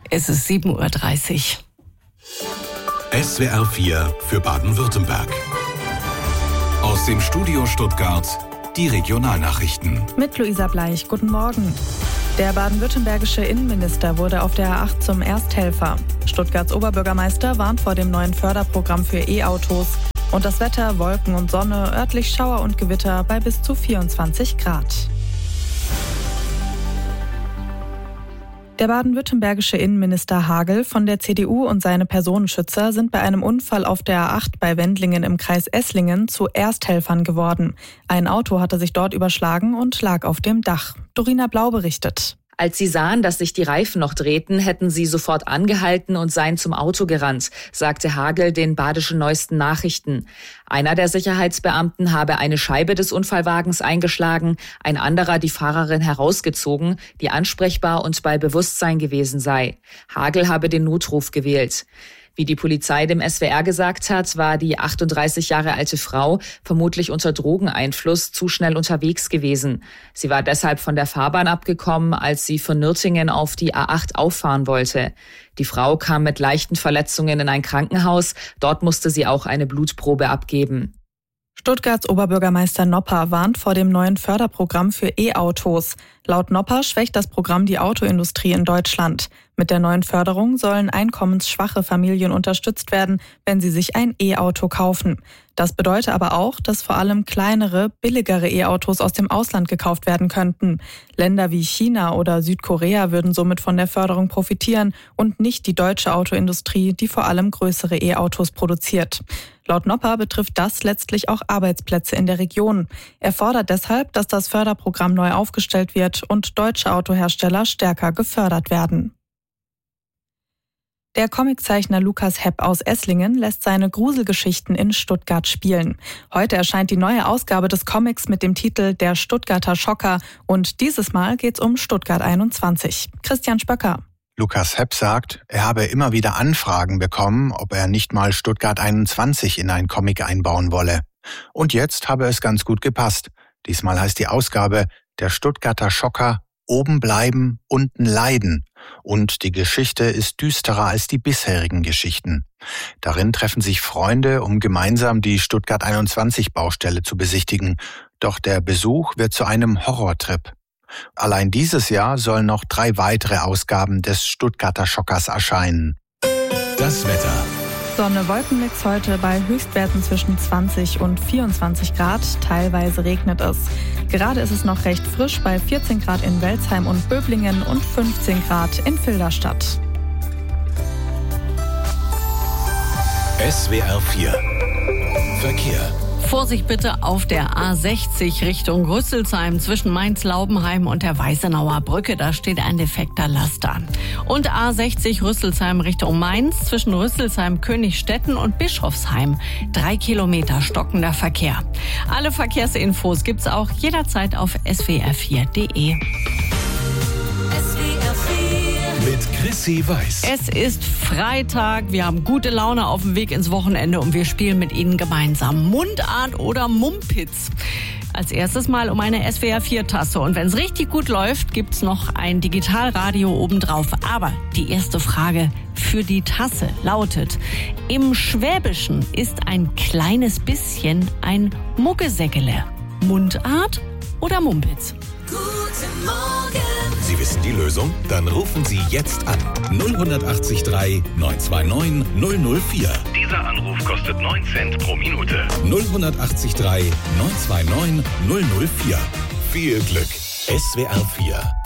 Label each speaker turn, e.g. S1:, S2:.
S1: Es ist 7:30 Uhr.
S2: SWR 4 für Baden-Württemberg. Aus dem Studio Stuttgart die Regionalnachrichten.
S3: Mit Luisa Bleich, guten Morgen. Der baden-württembergische Innenminister wurde auf der A8 zum Ersthelfer. Stuttgarts Oberbürgermeister warnt vor dem neuen Förderprogramm für E-Autos. Und das Wetter, Wolken und Sonne, örtlich Schauer und Gewitter bei bis zu 24 Grad. Der baden-württembergische Innenminister Hagel von der CDU und seine Personenschützer sind bei einem Unfall auf der A8 bei Wendlingen im Kreis Esslingen zu Ersthelfern geworden. Ein Auto hatte sich dort überschlagen und lag auf dem Dach. Dorina Blau berichtet.
S4: Als sie sahen, dass sich die Reifen noch drehten, hätten sie sofort angehalten und seien zum Auto gerannt, sagte Hagel den Badischen Neuesten Nachrichten. Einer der Sicherheitsbeamten habe eine Scheibe des Unfallwagens eingeschlagen, ein anderer die Fahrerin herausgezogen, die ansprechbar und bei Bewusstsein gewesen sei. Hagel habe den Notruf gewählt. Wie die Polizei dem SWR gesagt hat, war die 38 Jahre alte Frau vermutlich unter Drogeneinfluss zu schnell unterwegs gewesen. Sie war deshalb von der Fahrbahn abgekommen, als sie von Nürtingen auf die A8 auffahren wollte. Die Frau kam mit leichten Verletzungen in ein Krankenhaus. Dort musste sie auch eine Blutprobe abgeben.
S3: Stuttgarts Oberbürgermeister Nopper warnt vor dem neuen Förderprogramm für E-Autos. Laut Nopper schwächt das Programm die Autoindustrie in Deutschland. Mit der neuen Förderung sollen einkommensschwache Familien unterstützt werden, wenn sie sich ein E-Auto kaufen. Das bedeutet aber auch, dass vor allem kleinere, billigere E-Autos aus dem Ausland gekauft werden könnten. Länder wie China oder Südkorea würden somit von der Förderung profitieren und nicht die deutsche Autoindustrie, die vor allem größere E-Autos produziert. Laut Nopper betrifft das letztlich auch Arbeitsplätze in der Region. Er fordert deshalb, dass das Förderprogramm neu aufgestellt wird und deutsche Autohersteller stärker gefördert werden. Der Comiczeichner Lukas Hepp aus Esslingen lässt seine Gruselgeschichten in Stuttgart spielen. Heute erscheint die neue Ausgabe des Comics mit dem Titel Der Stuttgarter Schocker und dieses Mal geht's um Stuttgart 21. Christian Spöcker.
S5: Lukas Hepp sagt, er habe immer wieder Anfragen bekommen, ob er nicht mal Stuttgart 21 in einen Comic einbauen wolle. Und jetzt habe es ganz gut gepasst. Diesmal heißt die Ausgabe Der Stuttgarter Schocker, oben bleiben, unten leiden. Und die Geschichte ist düsterer als die bisherigen Geschichten. Darin treffen sich Freunde, um gemeinsam die Stuttgart 21 Baustelle zu besichtigen. Doch der Besuch wird zu einem Horrortrip. Allein dieses Jahr sollen noch 3 weitere Ausgaben des Stuttgarter Schockers erscheinen.
S2: Das Wetter.
S3: Sonne, Wolkenmix heute bei Höchstwerten zwischen 20 und 24 Grad. Teilweise regnet es. Gerade ist es noch recht frisch bei 14 Grad in Welzheim und Böblingen und 15 Grad in Filderstadt.
S2: SWR 4 Verkehr.
S1: Vorsicht bitte auf der A60 Richtung Rüsselsheim zwischen Mainz-Laubenheim und der Weißenauer Brücke. Da steht ein defekter Laster. Und A60 Rüsselsheim Richtung Mainz zwischen Rüsselsheim, Königstetten und Bischofsheim. 3 Kilometer stockender Verkehr. Alle Verkehrsinfos gibt's auch jederzeit auf swr4.de.
S2: Mit Chrissy Weiß.
S1: Es ist Freitag, wir haben gute Laune auf dem Weg ins Wochenende und wir spielen mit Ihnen gemeinsam Mundart oder Mumpitz. Als erstes mal um eine SWR4-Tasse und wenn es richtig gut läuft, gibt's noch ein Digitalradio obendrauf. Aber die erste Frage für die Tasse lautet: Im Schwäbischen ist ein kleines bisschen ein Muggesäckele. Mundart oder Mumpitz?
S6: Guten Morgen.
S2: Sie wissen die Lösung? Dann rufen Sie jetzt an. 0183 929 004.
S7: Dieser Anruf kostet 9 Cent pro Minute.
S2: 0183 929 004. Viel Glück. SWR 4